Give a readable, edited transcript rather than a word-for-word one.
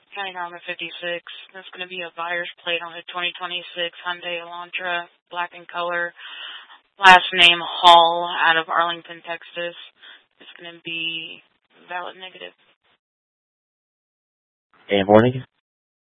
County Norma 56. That's going to be a buyer's plate on a 2026 Hyundai Elantra, black in color. Last name Hall, out of Arlington, Texas. It's going to be valid negative. And morning.